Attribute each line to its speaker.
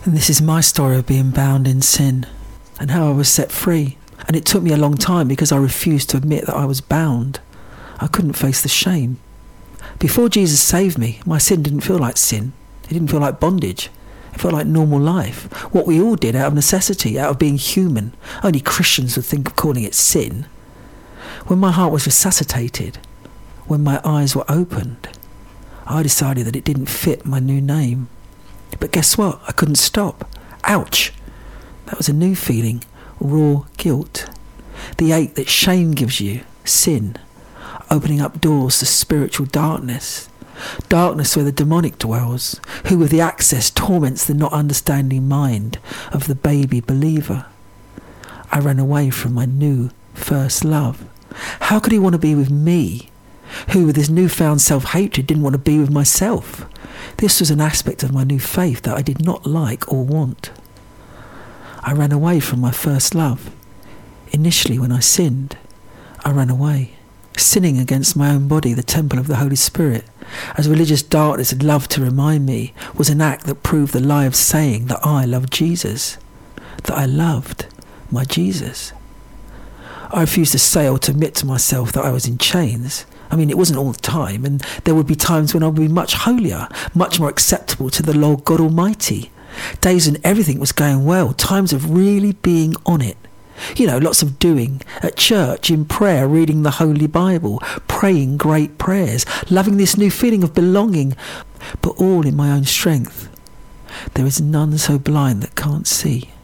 Speaker 1: And this is my story of being bound in sin and how I was set free. And it took me a long time because I refused to admit that I was bound. I couldn't face the shame. Before Jesus saved me, my sin didn't feel like sin. It didn't feel like bondage. It felt like normal life. What we all did out of necessity, out of being human. Only Christians would think of calling it sin. When my heart was resuscitated, when my eyes were opened, I decided that it didn't fit my new name. But guess what? I couldn't stop. Ouch! That was a new feeling. Raw guilt. The ache that shame gives you. Sin. Opening up doors to spiritual darkness. Darkness where the demonic dwells, who with the access torments the not understanding mind of the baby believer. I ran away from my new first love. How could he want to be with me, who with his newfound self-hatred didn't want to be with myself? This was an aspect of my new faith that I did not like or want. I ran away from my first love. Initially, when I sinned, I ran away. Sinning against my own body, the temple of the Holy Spirit, as religious darkness had loved to remind me, was an act that proved the lie of saying that I loved Jesus, that I loved my Jesus. I refused to say or to admit to myself that I was in chains. I mean, it wasn't all the time, and there would be times when I would be much holier, much more acceptable to the Lord God Almighty. Days when everything was going well, times of really being on it. You know, lots of doing, at church, in prayer, reading the Holy Bible, praying great prayers, loving this new feeling of belonging, but all in my own strength. There is none so blind that can't see.